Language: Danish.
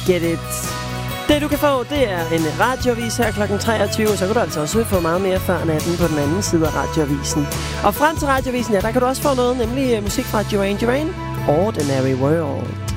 get it. Det du kan få, det er en radioavis her kl. 23, og så kan du altså også få meget mere før natten på den anden side af radioavisen. Og frem til radioavisen, ja, der kan du også få noget, nemlig musik fra Duran Duran, Ordinary World.